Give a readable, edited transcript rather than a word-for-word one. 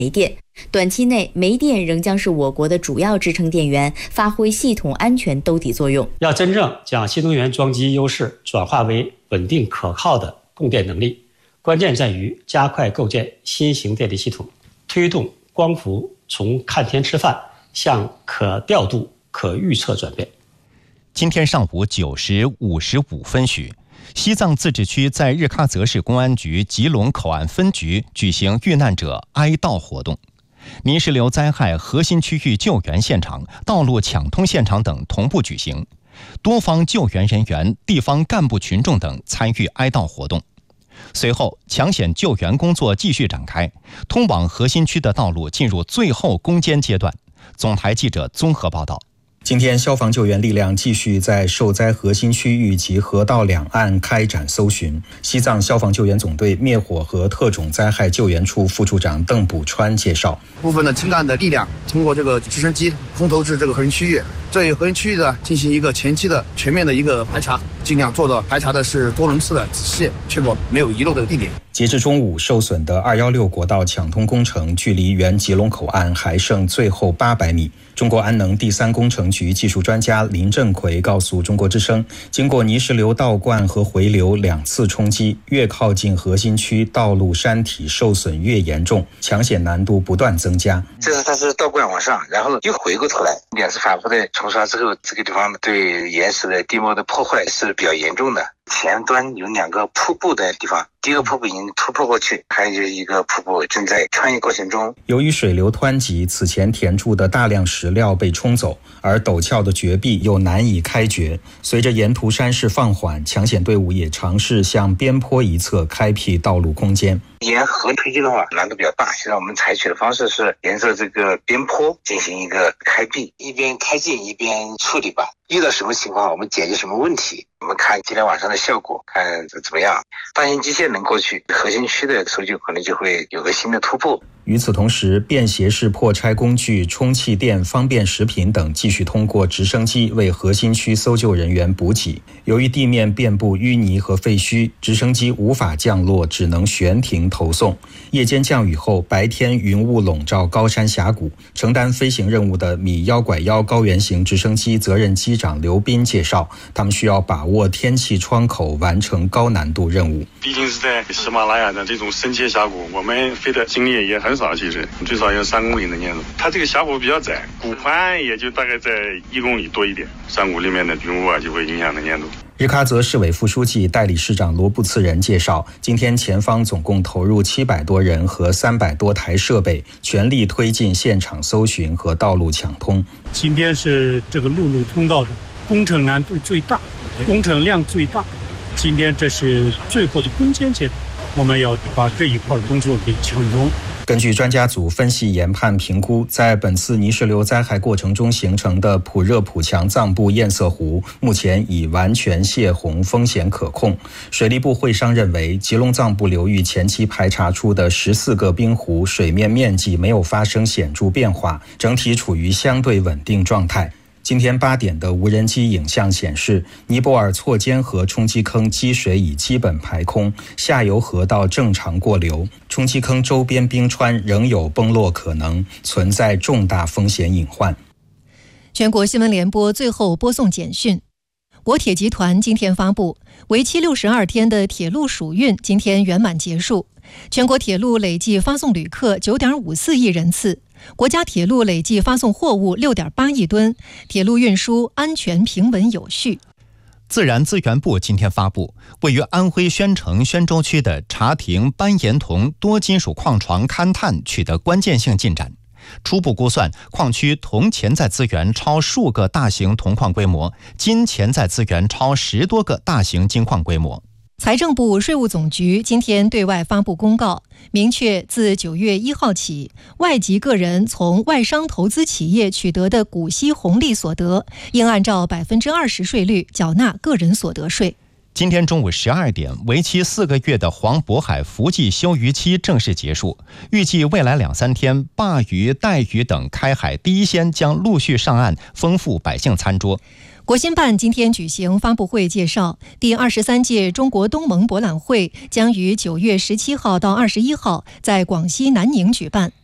电。短期内，煤电仍将是我国的主要支撑电源，发挥系统安全兜底作用。 要真正将新能源装机优势转化为稳定可靠的供电能力，关键在于加快构建新型电力系统，推动光伏从看天吃饭向可调度、可预测转变。 今天上午9时55分许，西藏自治区在日喀则市公安局吉隆口岸分局举行遇难者哀悼活动。泥石流灾害核心区域救援现场、道路抢通现场等同步举行，多方救援人员、地方干部群众等参与哀悼活动。随后，抢险救援工作继续展开，通往核心区的道路进入最后攻坚阶段。总台记者综合报道。 今天，消防救援力量继续在受灾核心区域及河道两岸开展搜寻。西藏消防救援总队灭火和特种灾害救援处副处长邓补川介绍， 部分的精干的力量通过这个直升机空投至这个核心区域，对核心区域呢进行一个前期的全面的一个排查，尽量做到排查的是多轮次的仔细，确保没有遗漏的地点。 截至中午，受损的216国道抢通工程距离原吉隆口岸还剩最后800米。中国安能第3工程局技术专家林振奎告诉中国之声，经过泥石流倒灌和回流2次冲击，越靠近核心区，道路山体受损越严重，抢险难度不断增加。 这次它是倒灌往上，然后又回过头来，2次反复的冲刷之后，这个地方对岩石的地貌的破坏是比较严重的。前端有2个瀑布的地方，第一个瀑布已经突破过去，还有一个瀑布正在穿越过程中。 由于水流湍急，此前填筑的大量石料被冲走，而陡峭的绝壁又难以开掘。随着沿途山势放缓，抢险队伍也尝试向边坡一侧开辟道路空间。 沿河推进的话难度比较大，现在我们采取的方式是沿着这个边坡进行一个开辟，一边开进一边处理吧。遇到什么情况我们解决什么问题，我们看今天晚上的效果，看怎么样。大型机械能过去，核心区的搜救可能就会有个新的突破。 与此同时，便携式破拆工具、充气垫、方便食品等继续通过直升机为核心区搜救人员补给。由于地面遍布淤泥和废墟，直升机无法降落，只能悬停投送。夜间降雨后，白天云雾笼罩高山峡谷。承担飞行任务的米1拐1高原型直升机责任机长刘斌介绍，他们需要把握天气窗口，完成高难度任务。 毕竟是在喜马拉雅的这种深切峡谷，我们飞的经验也很少，其实最少有3公里的年度。它这个峡谷比较窄，谷宽也就大概在1公里多一点，山谷里面的云雾就会影响的粘度。 日喀则市委副书记、代理市长罗布次仁介绍，今天前方总共投入700多人和300多台设备，全力推进现场搜寻和道路抢通。 今天是这个陆路通道的工程难度最大，工程量最大。今天这是最后的攻坚阶段，我们要把这一块工作给抢通。 根据专家组分析研判评估，在本次泥石流灾害过程中形成的普热普强藏布堰塞湖，目前已完全泄洪，风险可控。水利部会商认为，吉隆藏布流域前期排查出的14个冰湖水面面积没有发生显著变化，整体处于相对稳定状态。今天8点的无人机影像显示，尼泊尔错尖河冲积坑积水已基本排空，下游河道正常过流，冲积坑周边冰川仍有崩落可能，存在重大风险隐患。 全国新闻联播最后播送简讯。国铁集团今天发布，为期62天的铁路暑运今天圆满结束，全国铁路累计发送旅客 9.54 亿人次，国家铁路累计发送货物 6.8 亿吨，铁路运输安全平稳有序。 自然资源部今天发布，位于安徽宣城宣州区的查亭斑岩铜多金属矿床勘探取得关键性进展。初步估算，矿区铜潜在资源超数个大型铜矿规模，金潜在资源超10多个大型金矿规模。 财政部税务总局今天对外发布公告，明确自9月1号起，外籍个人从外商投资企业取得的股息红利所得，应按照20%税率缴纳个人所得税。 今天中午12点，为期4个月的黄渤海伏季休渔期正式结束，预计未来2-3天，鲅鱼、带鱼等开海第一鲜将陆续上岸，丰富百姓餐桌。 国新办今天举行发布会介绍，第23届中国东盟博览会将于9月17号到21号在广西南宁举办。